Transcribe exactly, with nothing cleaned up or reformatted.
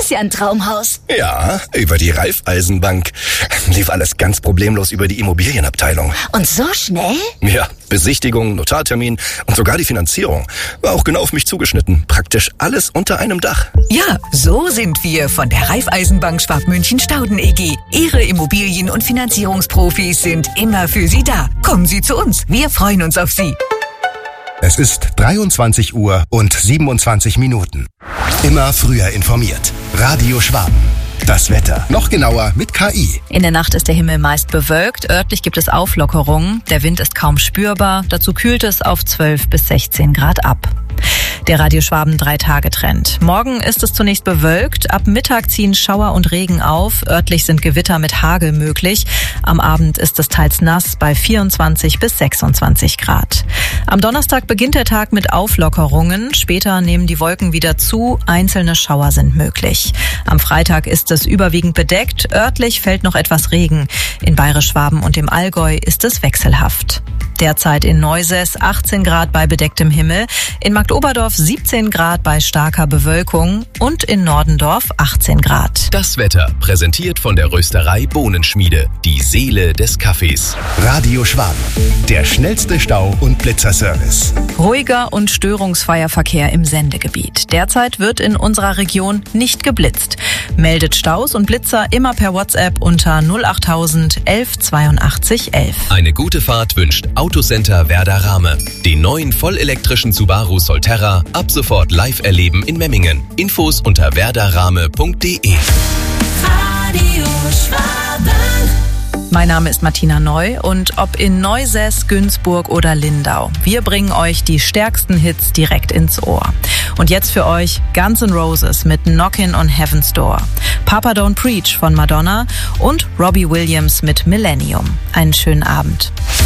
ist ja ein Traumhaus. Ja, über die Raiffeisenbank. Lief alles ganz problemlos über die Immobilienabteilung. Und so schnell? Ja, Besichtigung, Notartermin und sogar die Finanzierung. War auch genau auf mich zugeschnitten. Praktisch alles unter einem Dach. Ja, so sind wir von der Raiffeisenbank Schwabmünchen-Stauden E G. Ihre Immobilien- und Finanzierungsprofis sind immer für Sie da. Kommen Sie zu uns, wir freuen uns auf Sie. Es ist dreiundzwanzig Uhr und siebenundzwanzig Minuten. Immer früher informiert. Radio Schwaben. Das Wetter. Noch genauer mit K I. In der Nacht ist der Himmel meist bewölkt. Örtlich gibt es Auflockerungen. Der Wind ist kaum spürbar. Dazu kühlt es auf zwölf bis sechzehn Grad ab. Der Radio Schwaben Drei-Tage-Trend. Morgen ist es zunächst bewölkt. Ab Mittag ziehen Schauer und Regen auf. Örtlich sind Gewitter mit Hagel möglich. Am Abend ist es teils nass bei vierundzwanzig bis sechsundzwanzig Grad. Am Donnerstag beginnt der Tag mit Auflockerungen. Später nehmen die Wolken wieder zu. Einzelne Schauer sind möglich. Am Freitag ist es überwiegend bedeckt. Örtlich fällt noch etwas Regen. In Bayerisch-Schwaben und dem Allgäu ist es wechselhaft. Derzeit in Neusäß achtzehn Grad bei bedecktem Himmel, in Marktoberdorf siebzehn Grad bei starker Bewölkung und in Nordendorf achtzehn Grad. Das Wetter präsentiert von der Rösterei Bohnenschmiede, die Seele des Kaffees. Radio Schwaben, der schnellste Stau- und Blitzerservice. Ruhiger und störungsfreier Verkehr im Sendegebiet. Derzeit wird in unserer Region nicht geblitzt. Meldet Staus und Blitzer immer per WhatsApp unter null achttausend elf zweiundachtzig elf. Eine gute Fahrt wünscht Autocenter Werder Rahme. Den neuen vollelektrischen Subaru Solterra ab sofort live erleben in Memmingen. Infos unter werderrahme punkt de. Radio Schwaben. Mein Name ist Martina Neu und ob in Neusäß, Günzburg oder Lindau, wir bringen euch die stärksten Hits direkt ins Ohr. Und jetzt für euch Guns N' Roses mit Knockin' on Heaven's Door, Papa Don't Preach von Madonna und Robbie Williams mit Millennium. Einen schönen Abend.